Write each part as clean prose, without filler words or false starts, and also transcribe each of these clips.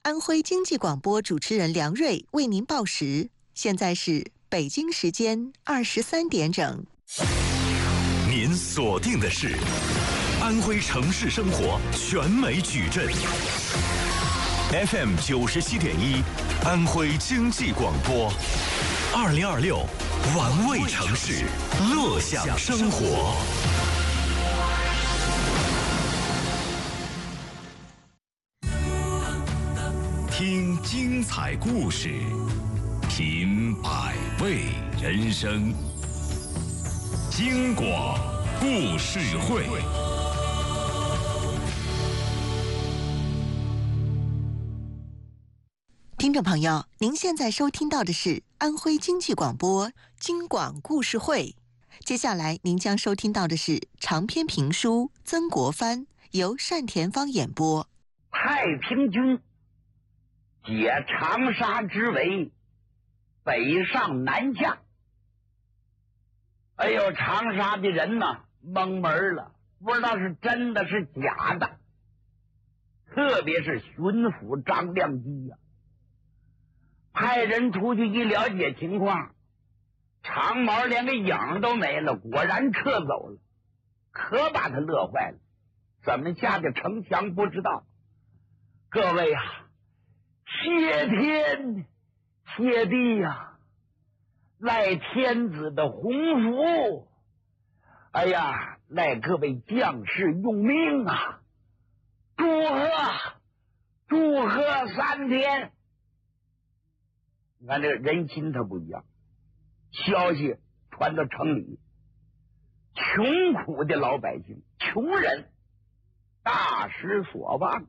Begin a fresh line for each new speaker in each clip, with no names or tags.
安徽经济广播主持人梁瑞为您报时。现在是北京时间23点整。
您锁定的是安徽城市生活全美矩阵 FM 97.1，安徽经济广播，2026玩味城市，乐享生活。听精彩故事，品百味人生。京广故事会，
听众朋友，您现在收听到的是安徽经济广播京广故事会。接下来您将收听到的是长篇评书《曾国藩》，由单田芳演播。
太平军解长沙之围，北上南下。哎呦，长沙的人呢蒙门了，不知道是真的是假的。特别是巡抚张亮基呀，派人出去一了解情况，长毛连个影都没了，果然撤走了，可把他乐坏了。怎么下的城墙不知道。各位啊，谢天谢地呀，赖天子的洪福！哎呀，赖各位将士用命啊！祝贺3天！你看这个人心他不一样。消息传到城里，穷苦的老百姓，穷人大失所望。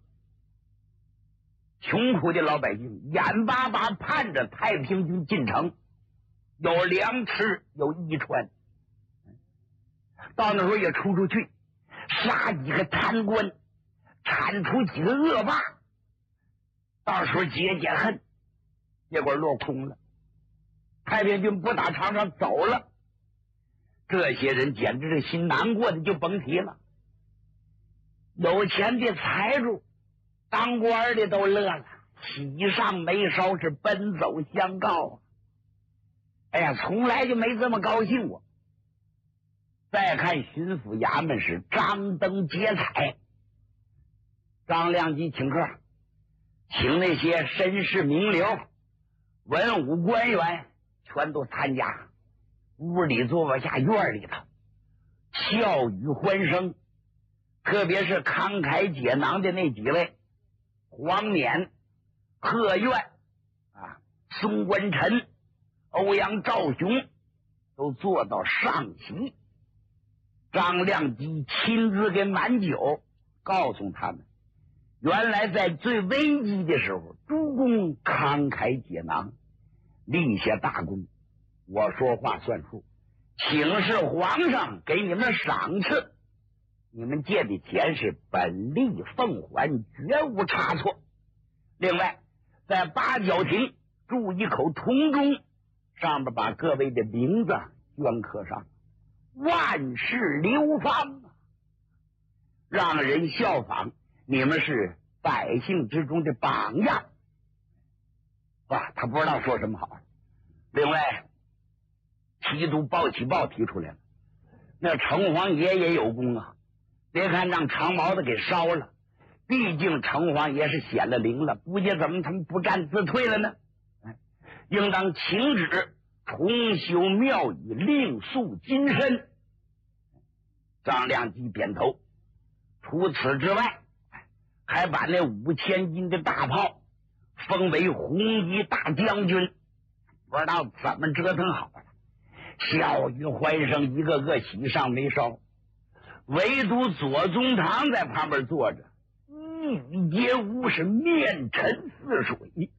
穷苦的老百姓眼巴巴盼着太平军进城，有粮吃，有衣穿。到那时候也出去，杀几个贪官，铲除几个恶霸，到时候解恨。结果落空了，太平军不打长沙走了。这些人简直是心难过的就甭提了。有钱的财主，当官的都乐了，喜上眉梢，是奔走相告啊！哎呀，从来就没这么高兴过。再看巡抚衙门是张灯结彩，张亮基请客，请那些绅士名流、文武官员全都参加。屋里坐不下，院里头笑语欢声，特别是慷慨解囊的那几位，黄冕、贺苑啊、宋官臣、欧阳兆雄都坐到上席。张亮基亲自给满酒，告诉他们，原来在最危机的时候，诸公慷慨解囊，立下大功。我说话算数，请示皇上给你们赏赐，你们借的钱是本利奉还，绝无差错。另外，在八角亭铸一口铜钟，上面把各位的名字镌刻上，万世流芳啊，让人效仿，你们是百姓之中的榜样。哇，他不知道说什么好。另外，提督鲍启豹提出来了，那城隍爷也有功啊，别看让长毛的给烧了，毕竟城隍爷是显了灵了，不知怎么他们不战自退了呢？应当请旨重修庙宇，另塑金身。张亮基点头。除此之外，还把那5000斤的大炮封为红衣大将军，不知道怎么折腾好了。笑语欢声，一个个喜上眉梢。唯独左宗棠在旁边坐着，一语皆无，是面沉似水。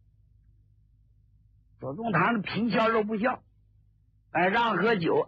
左宗棠的皮笑肉不笑，让喝酒，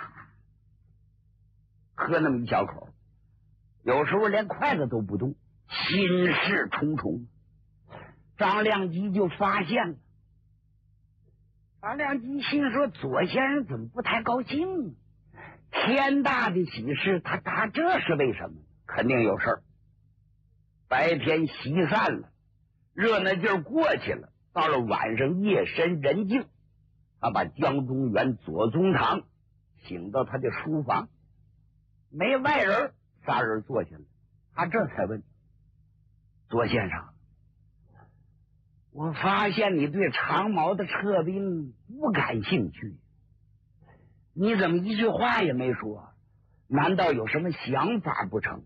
喝那么一小口，有时候连筷子都不动，心事重重。张亮基就发现了，张亮基心说，左先生怎么不太高兴？天大的喜事，他这是为什么？肯定有事儿。白天席散了， 热闹劲儿过去了，到了晚上夜深人静，他把江中元左宗棠请到他的书房，没外人，仨人坐下了。他这才问：左先生，我发现你对长毛的撤兵不感兴趣，你怎么一句话也没说？难道有什么想法不成？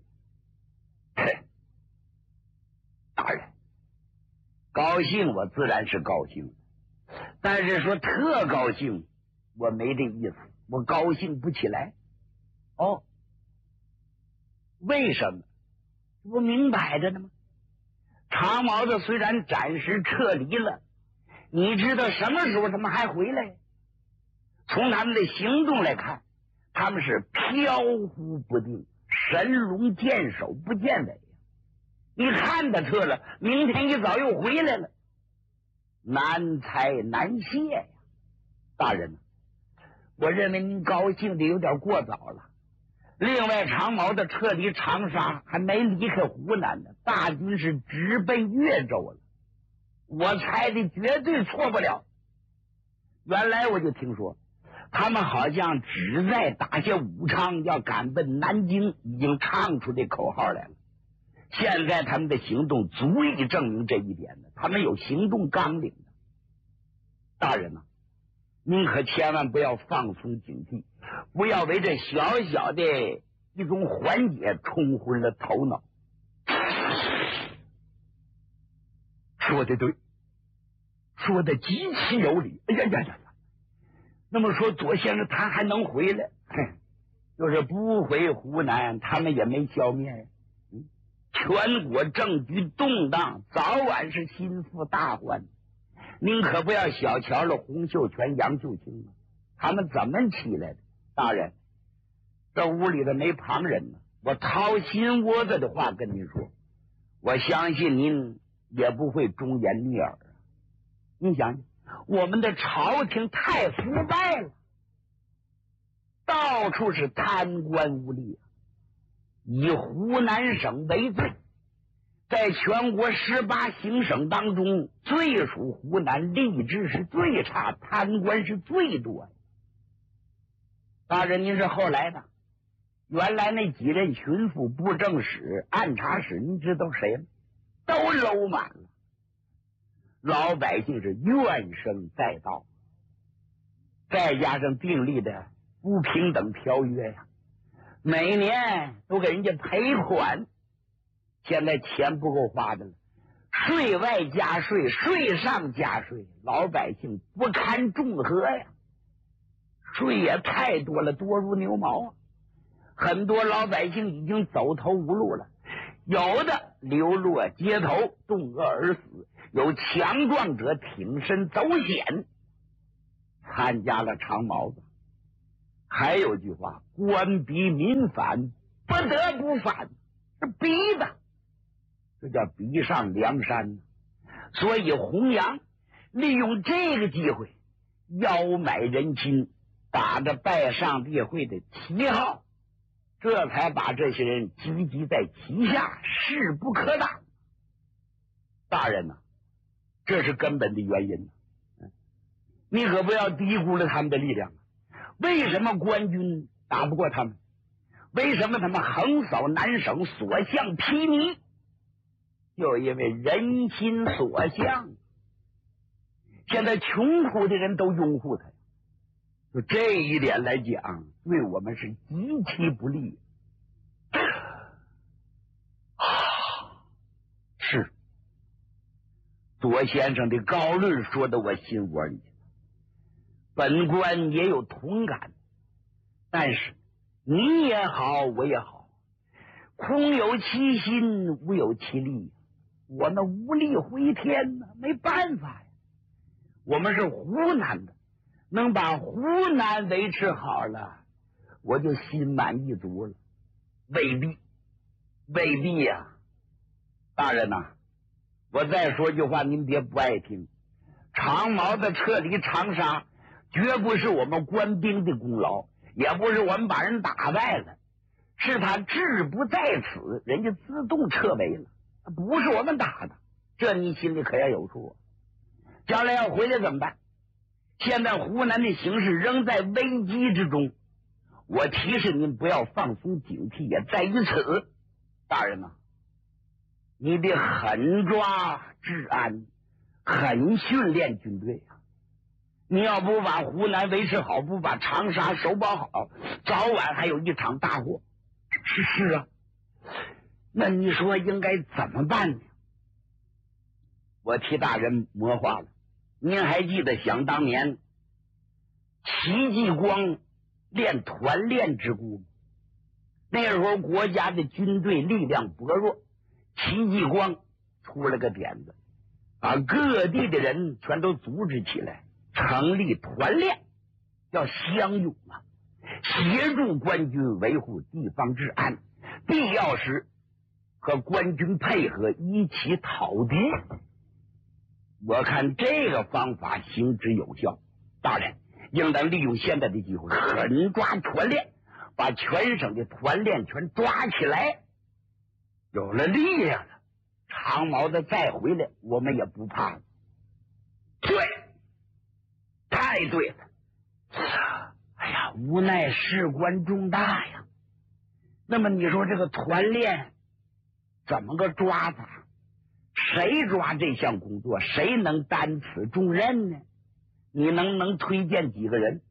大人，高兴我自然是高兴，但是说特高兴我没这意思，我高兴不起来。哦，为什么？这不明摆着呢吗？长毛子虽然暂时撤离了，你知道什么时候他们还回来？从他们的行动来看，他们是飘忽不定，神龙见首不见尾。你看他撤了，明天一早又回来了，难猜难谢呀！大人，我认为您高兴的有点过早了。另外，长毛的撤离长沙还没离开湖南呢，大军是直奔越州了。我猜的绝对错不了。原来我就听说，他们好像只在打下武昌，要赶奔南京，已经唱出这口号来了。现在他们的行动足以证明这一点的，他们有行动纲领的。大人呐，您可千万不要放松警惕，不要为这小小的一种缓解冲昏了头脑。说的对，说的极其有理。哎呀呀呀！那么说左先生他还能回来？就是不回湖南，他们也没消灭呀。全国政局动荡，早晚是心腹大患。您可不要小瞧了洪秀全、杨秀清啊，他们怎么起来的？大人，这屋里的没旁人呢，我掏心窝子的话跟您说，我相信您也不会忠言逆耳啊。你想想，我们的朝廷太腐败了，到处是贪官污吏啊。以湖南省为最，在全国18行省当中，最属湖南，吏治是最差，贪官是最多的。大人，您是后来的，原来那几任巡抚、布政使、按察使，您知道谁吗？都搂满了，老百姓是怨声载道，再加上订立的不平等条约呀，每年都给人家赔款，现在钱不够花的了，税外加税，税上加税，老百姓不堪重荷呀，税也太多了，多如牛毛啊！很多老百姓已经走投无路了，有的流落街头，冻饿而死，有强壮者挺身走险，参加了长毛子。还有句话，官逼民反，不得不反，是逼的，这叫逼上梁山。所以洪杨利用这个机会邀买人心，打着拜上帝会的旗号，这才把这些人聚集在旗下，势不可挡。大人呐，这是根本的原因，你可不要低估了他们的力量。为什么官军打不过他们？为什么他们横扫南省，所向披靡？就因为人心所向。现在穷苦的人都拥护他，就这一点来讲，对我们是极其不利。是左先生的高论说的我心窝里去了，本官也有同感，但是你也好，我也好，空有其心，无有其力，我们无力回天呢，没办法呀。我们是湖南的，能把湖南维持好了，我就心满意足了。未必，未必呀。大人呐，我再说句话，您别不爱听。长毛的撤离长沙，绝不是我们官兵的功劳，也不是我们把人打败了，是他志不在此，人家自动撤围了，不是我们打的， 这你心里可要有数。将来要回来怎么办？现在湖南的形势仍在危机之中，我提示您不要放松警惕，也在于此。大人呐，你得狠抓治安，狠训练军队啊！你要不把湖南维持好，不把长沙守保好，早晚还有一场大祸。是啊，那你说应该怎么办呢？我替大人谋划了。您还记得想当年戚继光练团练之故吗？那时候国家的军队力量薄弱，戚继光出了个点子，把各地的人全都组织起来，成立团练，要相拥啊，协助官军维护地方治安，必要时和官军配合，一起讨敌。我看这个方法行之有效，大人应当利用现在的机会，狠抓团练，把全省的团练全抓起来。有了力量了，长毛的再回来，我们也不怕了。对，太对了。哎呀，无奈事关重大呀。那么你说这个团练怎么个抓法？谁抓这项工作，谁能担此重任呢？你能推荐几个人？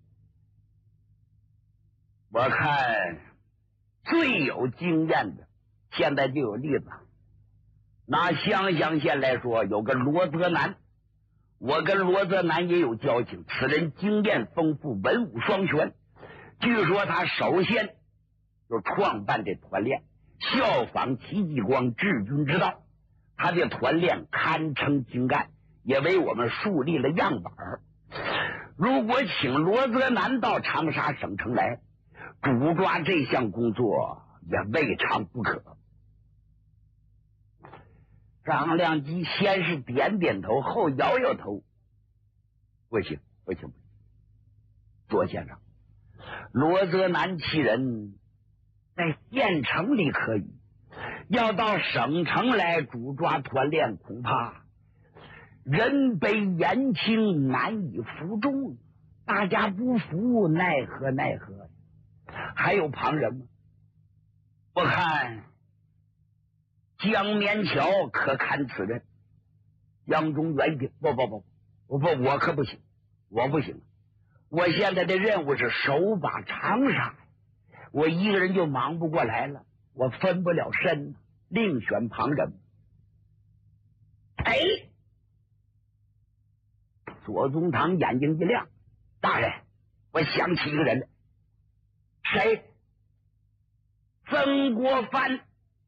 我看最有经验的，现在就有例子。拿湘乡县来说，有个罗泽南，我跟罗泽南也有交情，此人经验丰富，文武双全。据说他首先就创办这团练，效仿戚继光治军之道。他的团练堪称精干，也为我们树立了样板。如果请罗泽南到长沙省城来主抓这项工作，也未尝不可。张良基先是点点头，后摇摇头，不行，左先生，罗泽南其人在县城里可以，要到省城来主抓团练，恐怕人卑言轻，难以服众，大家不服，奈何？还有旁人吗？我看江绵桥可堪此任。杨中元一听，不，我可不行，我不行，我现在的任务是守把长沙，我一个人就忙不过来了，我分不了身，另选旁人。哎，左宗棠眼睛一亮，大人，我想起一个人来。谁？曾国藩。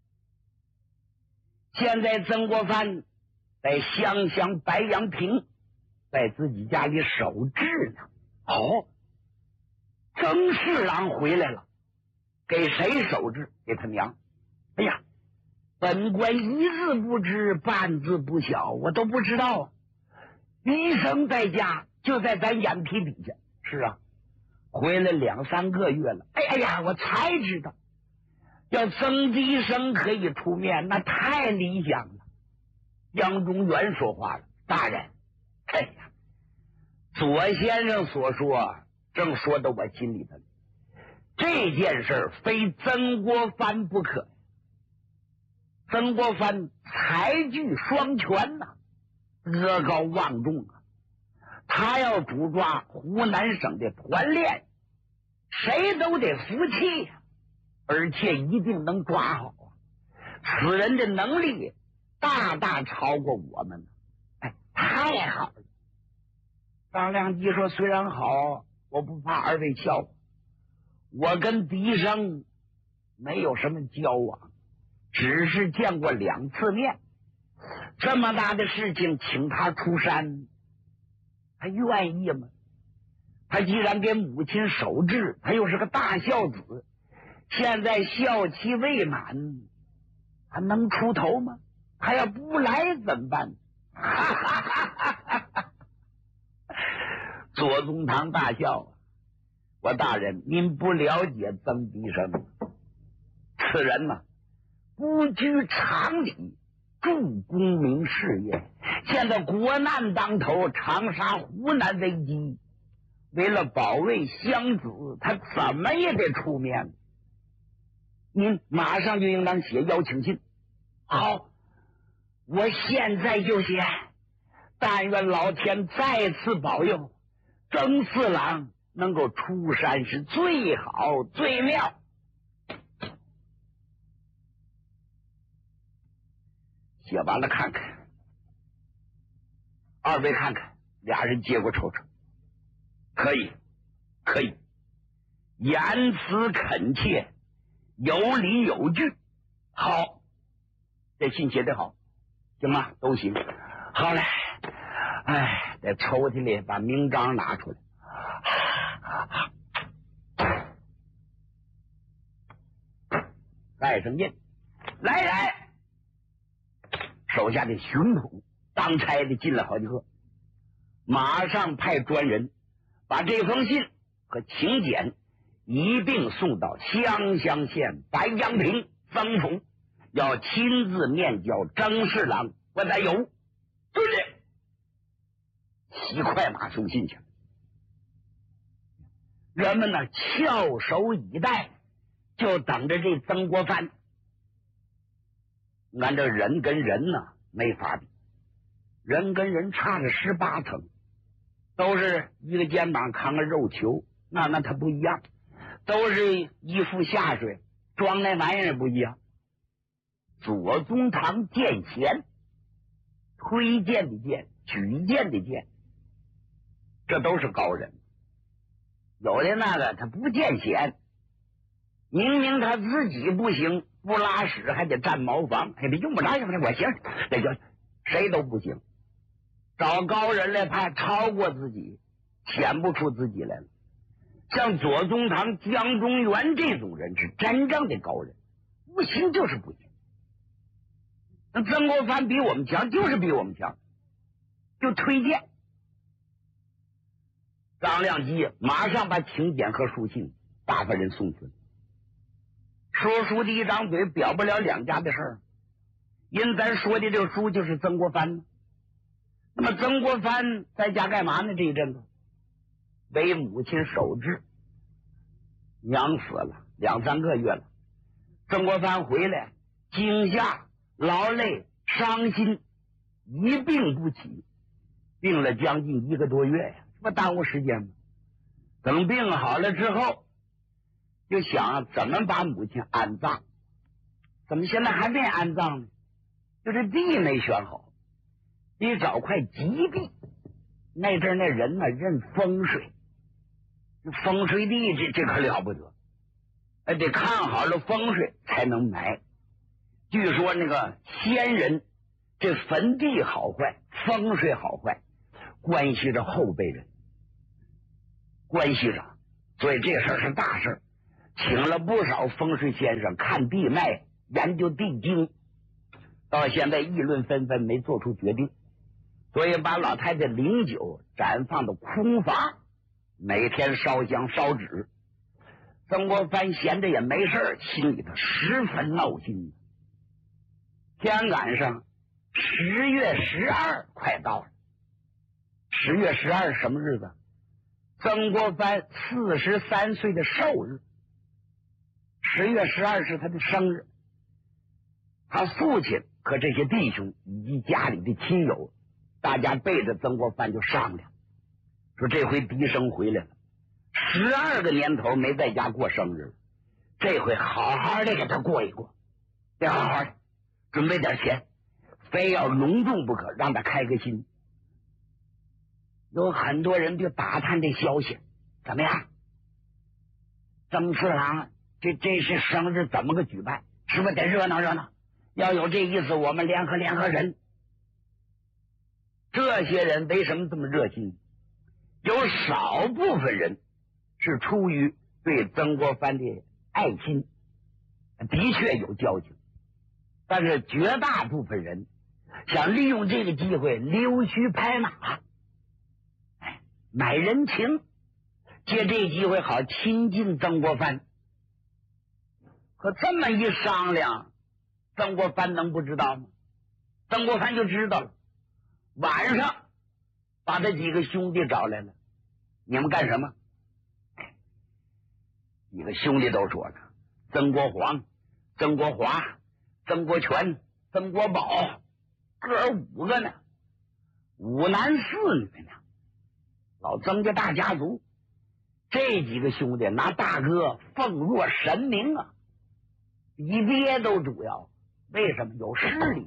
现在曾国藩在湘乡白杨坪，在自己家里守制呢。哦，曾侍郎回来了，给谁守制？给他娘。哎呀，本官一字不知，半字不晓，我都不知道啊。医生在家，就在咱眼皮底下。是啊，回来2、3个月了。哎呀，我才知道，要曾医生可以出面，那太理想了。杨中元说话了，大人，哎呀，左先生所说正说到我心里头，这件事非曾国藩不可。曾国藩才具双全呐，德高望重啊，他要主抓湖南省的团练，谁都得服气呀，而且一定能抓好啊。此人的能力大大超过我们。哎，太好了。张良基说，虽然好，我不怕二位笑话，我跟狄生没有什么交往，只是见过2次面，这么大的事情请他出山，他愿意吗？他既然给母亲守制，他又是个大孝子，现在孝期未满，他能出头吗？他要不来怎么办？左宗棠大笑啊，我大人，您不了解曾狄生，此人呢不拘常理， 助功名事业。现在国难当头，长沙湖南危机，为了保卫湘子，他怎么也得出面。您马上就应当写邀请信。好，我现在就写。但愿老天再次保佑，曾四郎能够出山是最好最妙。写完了看看，二位看看，俩人接过瞅瞅，可以，可以，言辞恳切，有理有据，好，这信写得好，行吗？都行。好嘞，哎，在抽屉里把名章拿出来，盖上印，来。手下的巡捕当差的进来好几个，马上派专人把这封信和请柬一并送到湘乡县白杨坪曾府，要亲自面交曾侍郎。我再有，就是骑快马送信去。人们呢翘首以待，就等着这曾国藩。俺这人跟人呢没法比，人跟人差着18层，都是一个肩膀扛个肉球，那他不一样，都是一副下水，装那玩意儿不一样。左宗棠见贤，推荐的荐，举荐的荐，这都是高人。有的那个他不见贤，明明他自己不行，不拉屎还得占茅房，哎，用不着我行，那就谁都不行。找高人来怕超过自己，显不出自己来了。像左宗棠、江中元这种人是真正的高人，不行就是不行。那曾国藩比我们强，就是比我们强，就推荐。张亮基马上把请柬和书信大发人送去了。说书的一张嘴表不了两家的事儿，因咱说的这个书就是曾国藩呢。那么曾国藩在家干嘛呢？这一阵子为母亲守制，娘死了2、3个月了。曾国藩回来，惊吓、劳累、伤心，一病不起，病了将近1个多月呀，这不耽误时间吗？等病好了之后，就想怎么把母亲安葬，怎么现在还没安葬呢？就是地没选好，得找块吉地。那阵那人呢认风水，风水地这可了不得，得看好了风水才能埋。据说那个先人这坟地好坏、风水好坏，关系着后辈人，关系着，所以这事儿是大事儿。请了不少风水先生看地脉、研究地经，到现在议论纷纷，没做出决定，所以把老太太灵柩绽放的空房，每天烧香烧纸。曾国藩闲着也没事，心里头十分闹心。天赶上10月12快到了，10月12什么日子？曾国藩43岁的寿日。10月12是他的生日，他父亲和这些弟兄以及家里的亲友，大家背着曾国藩就商量，说这回嫡生回来了，12个年头没在家过生日，这回好好的给他过一过，得好好的准备点钱，非要隆重不可，让他开个心。有很多人就打探这消息，怎么样？曾次郎这是生日怎么个举办？是不是得热闹热闹？要有这意思，我们联合人。这些人为什么这么热心？有少部分人是出于对曾国藩的爱心，的确有交情，但是绝大部分人想利用这个机会溜须拍马，买人情，借这机会好亲近曾国藩。可这么一商量，曾国藩能不知道吗？ 曾国藩就知道了。晚上把他几个兄弟找来了，你们干什么？几个兄弟都说了，曾国煌、曾国华、曾国荃、曾国宝，哥5个呢，5男4女呢，老曾家大家族。这几个兄弟拿大哥奉若神明啊，比爹都主要。为什么？有势力。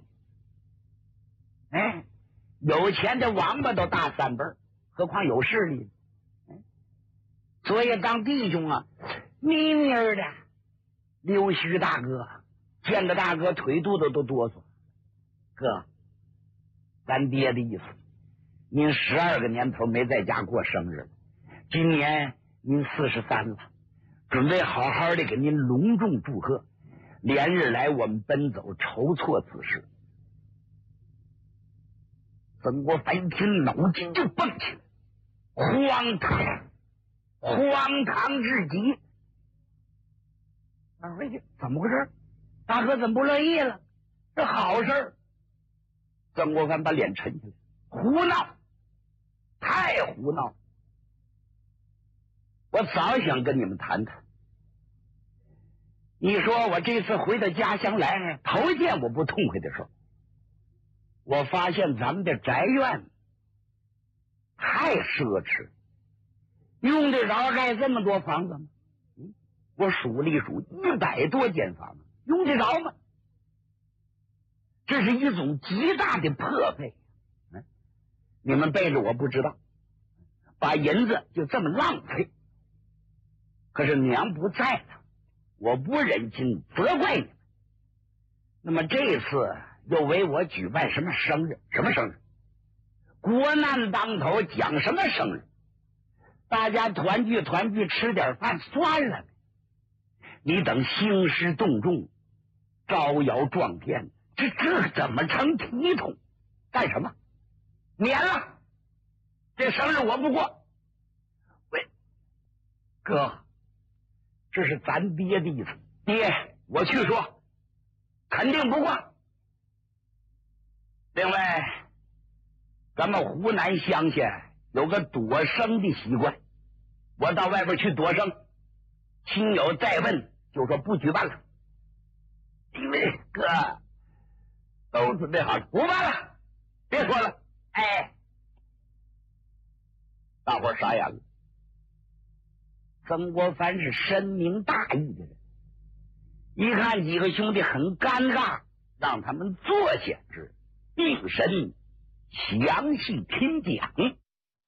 哎，有钱的王八都大3辈，何况有势力。所以当弟兄啊，咪咪的溜须大哥见着大哥腿肚子都哆嗦。哥，咱爹的意思，您12个年头没在家过生日了，今年您43了，准备好好的给您隆重祝贺，连日来我们奔走筹措此事。曾国藩一听，脑筋就蹦起来，荒唐至极。怎么回事？大哥怎么不乐意了？这好事。曾国藩把脸沉下来，胡闹，太胡闹。我早想跟你们谈谈。你说我这次回到家乡来，头一件我不痛快的事，我发现咱们的宅院太奢侈，用得着盖这么多房子吗？我数了一数，100多间房子，用得着吗？这是一种极大的破费。你们背着我不知道，把银子就这么浪费。可是娘不在了，我不忍心责怪你们。那么这次又为我举办什么生日？什么生日？国难当头，讲什么生日？大家团聚团聚，吃点饭算了。你等兴师动众，招摇撞骗，这怎么成体统？干什么？免了，这生日我不过。喂，哥，这是咱爹的意思。爹，我去说，肯定不过。另外，咱们湖南乡下有个躲生的习惯，我到外边去躲生，亲友再问就说不举办了。因为哥都准备好了，不办了，别说了。哎，大伙儿傻眼了。曾国藩是深明大义的人，一看几个兄弟很尴尬，让他们坐下时，定神详细听讲。